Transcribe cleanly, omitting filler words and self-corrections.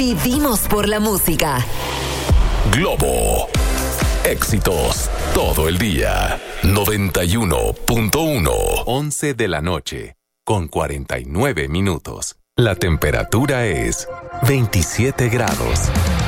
Vivimos por la música. Globo. Éxitos todo el día. 91.1. 11 de la noche, con 49 minutos. La temperatura es 27 grados.